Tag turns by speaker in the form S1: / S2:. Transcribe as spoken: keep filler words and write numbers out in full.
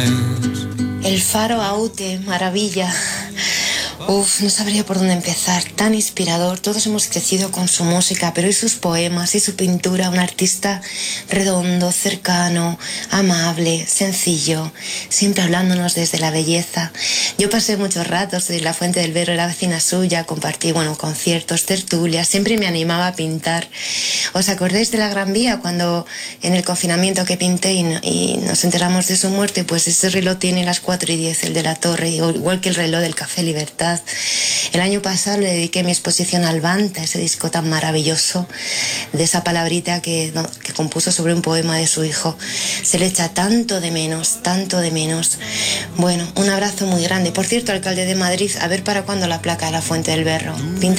S1: El Faro Aute, maravilla. Uf, no sabría por dónde empezar, tan inspirador. Todos hemos crecido con su música, pero y sus poemas y su pintura. Un artista redondo, cercano, amable, sencillo, siempre hablándonos desde la belleza. Yo pasé muchos ratos en la Fuente del Berro, era vecina suya, compartí, bueno, conciertos, tertulias, siempre me animaba a pintar. ¿Os acordáis de la Gran Vía cuando en el confinamiento que pinté y, y nos enteramos de su muerte? Pues ese reloj tiene las cuatro y diez, el de la torre, igual que el reloj del Café Libertad. El año pasado le dediqué mi exposición al Banta, ese disco tan maravilloso, de esa palabrita que, no, que compuso sobre un poema de su hijo. Se le echa tanto de menos, tanto de menos. Bueno, un abrazo muy grande. Por cierto, alcalde de Madrid, a ver para cuándo la placa de la Fuente del Berro. Pinta